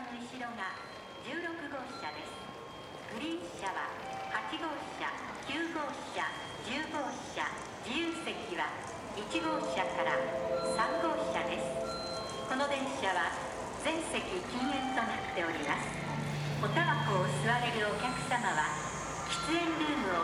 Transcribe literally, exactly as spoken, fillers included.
の後ろがじゅうろくごうしゃです。グリーン車ははちごうしゃ、きゅうごうしゃ、じゅうごうしゃ、自由席はいちごうしゃからさんごうしゃです。この電車は全席禁煙となっております。おタバコを吸われるお客様は喫煙ルームを